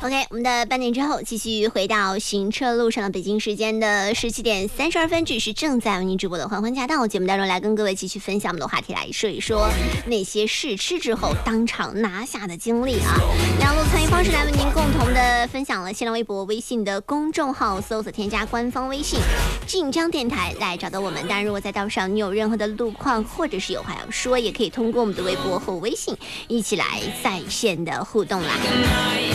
OK， 我们的半点之后继续回到行车路上的北京时间的17:32，这是正在为您直播的欢欢驾到节目当中，来跟各位继续分享我们的话题，来说一说那些试吃之后当场拿下的经历啊。两路参与方式来为您共同的分享了新浪微博、微信的公众号，搜索添加官方微信晋江电台来找到我们。当然，如果在道上你有任何的路况或者是有话要说，也可以通过我们的微博或微信一起来在线的互动啦。